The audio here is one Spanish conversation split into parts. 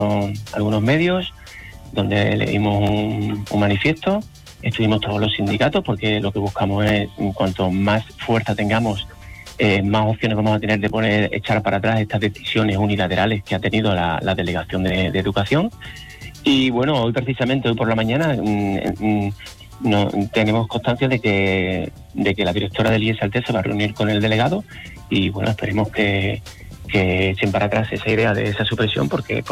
algunos medios donde leímos un manifiesto, estuvimos todos los sindicatos, porque lo que buscamos es, cuanto más fuerza tengamos, más opciones vamos a tener de echar para atrás estas decisiones unilaterales que ha tenido la Delegación de Educación. Y bueno, hoy por la mañana tenemos constancia de que la directora del IESALTE se va a reunir con el delegado y bueno, esperemos que echen para atrás esa idea de esa supresión, porque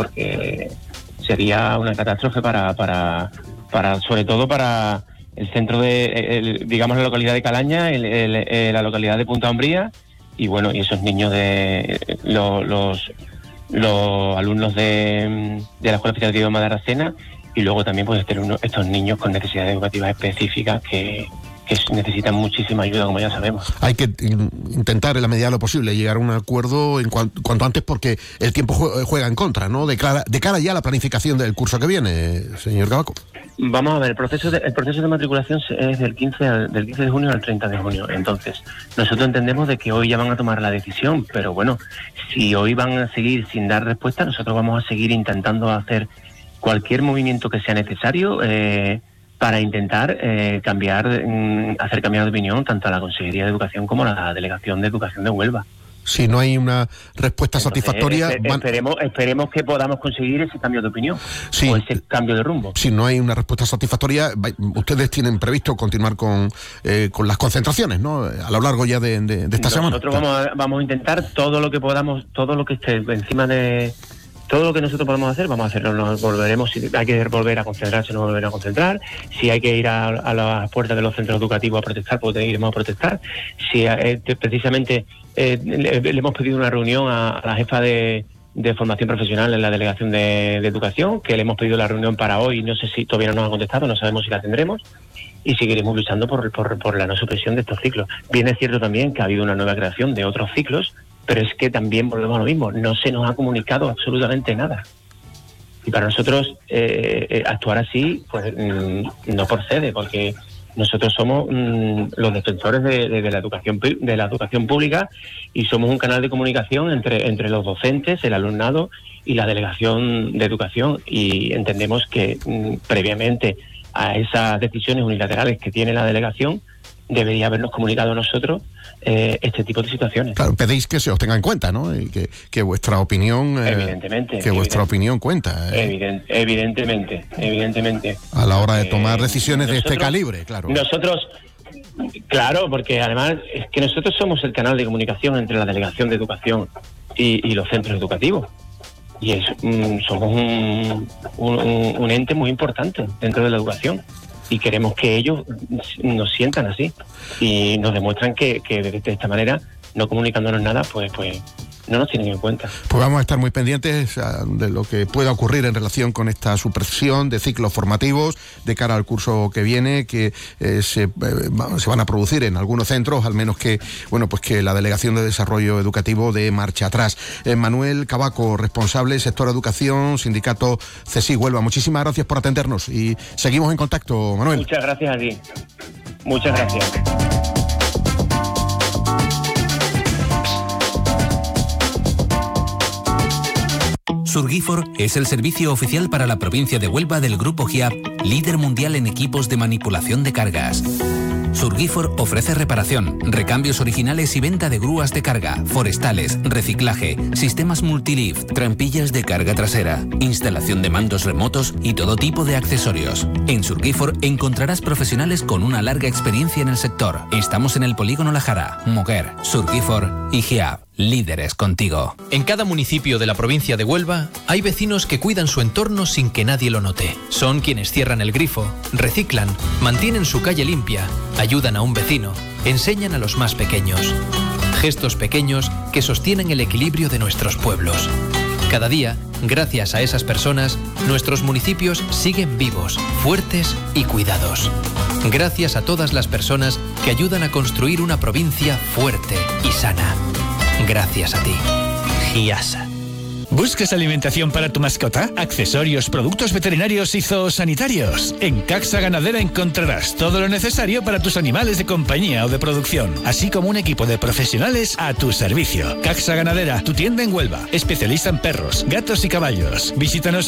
sería una catástrofe para sobre todo para el centro de, digamos, la localidad de Calaña, la localidad de Punta Umbría, y bueno, y esos niños los alumnos de la Escuela Oficial de Idioma de Aracena, y luego también pues estos niños con necesidades educativas específicas que necesitan muchísima ayuda, como ya sabemos. Hay que intentar en la medida de lo posible llegar a un acuerdo en cuanto antes, porque el tiempo juega en contra, ¿no? De cara ya a la planificación del curso que viene, señor Cavaco. Vamos a ver, el proceso de matriculación es del 15 de junio al 30 de junio. Entonces, nosotros entendemos de que hoy ya van a tomar la decisión, pero bueno, si hoy van a seguir sin dar respuesta, nosotros vamos a seguir intentando hacer cualquier movimiento que sea necesario para intentar hacer cambiar de opinión tanto a la Consejería de Educación como a la Delegación de Educación de Huelva. Si no hay una respuesta satisfactoria... Esperemos que podamos conseguir ese cambio de opinión, o ese cambio de rumbo. Si no hay una respuesta satisfactoria, ustedes tienen previsto continuar con las concentraciones, ¿no? A lo largo ya de esta semana. Nosotros vamos a intentar todo lo que podamos, todo lo que esté encima de... Todo lo que nosotros podemos hacer, vamos a hacerlo. Nos volveremos, si hay que volver a concentrarse, nos volveremos a concentrar. Si hay que ir a las puertas de los centros educativos a protestar, pues iremos a protestar. Si precisamente le hemos pedido una reunión a la jefa de formación profesional en la Delegación de Educación, que le hemos pedido la reunión para hoy, no sé si todavía no nos ha contestado, no sabemos si la tendremos, y seguiremos luchando por la no supresión de estos ciclos. Bien es cierto también que ha habido una nueva creación de otros ciclos, pero es que también volvemos a lo mismo, no se nos ha comunicado absolutamente nada. Y para nosotros actuar así pues no procede, porque nosotros somos los defensores de la educación pública, y somos un canal de comunicación entre los docentes, el alumnado y la Delegación de Educación, y entendemos que previamente a esas decisiones unilaterales que tiene la delegación debería habernos comunicado a nosotros este tipo de situaciones. Claro, pedís que se os tenga en cuenta, ¿no? Y que vuestra opinión... vuestra opinión cuenta. Evidentemente. A la hora de tomar decisiones de este calibre, claro. Claro, porque además es que nosotros somos el canal de comunicación entre la Delegación de Educación y los centros educativos. Y somos un ente muy importante dentro de la educación. Y queremos que ellos nos sientan así y nos demuestran que de esta manera, no comunicándonos nada, pues no nos tienen en cuenta. Pues vamos a estar muy pendientes de lo que pueda ocurrir en relación con esta supresión de ciclos formativos de cara al curso que viene, que se van a producir en algunos centros, al menos que la Delegación de Desarrollo Educativo dé marcha atrás. Manuel Cavaco, responsable sector educación, sindicato CESIC Huelva. Muchísimas gracias por atendernos y seguimos en contacto, Manuel. Muchas gracias a ti. Muchas gracias. Surgifor es el servicio oficial para la provincia de Huelva del Grupo GIAP, líder mundial en equipos de manipulación de cargas. Surgifor ofrece reparación, recambios originales y venta de grúas de carga, forestales, reciclaje, sistemas multilift, trampillas de carga trasera, instalación de mandos remotos y todo tipo de accesorios. En Surgifor encontrarás profesionales con una larga experiencia en el sector. Estamos en el Polígono La Jara, Moguer, Surgifor y GIAP. Líderes contigo. En cada municipio de la provincia de Huelva hay vecinos que cuidan su entorno sin que nadie lo note. Son quienes cierran el grifo, reciclan, mantienen su calle limpia, ayudan a un vecino, enseñan a los más pequeños. Gestos pequeños que sostienen el equilibrio de nuestros pueblos. Cada día, gracias a esas personas, nuestros municipios siguen vivos, fuertes y cuidados. Gracias a todas las personas que ayudan a construir una provincia fuerte y sana. Gracias a ti, GIASA. ¿Buscas alimentación para tu mascota? Accesorios, productos veterinarios y zoosanitarios. En Caxa Ganadera encontrarás todo lo necesario para tus animales de compañía o de producción, así como un equipo de profesionales a tu servicio. Caxa Ganadera, tu tienda en Huelva, especialista en perros, gatos y caballos. Visítanos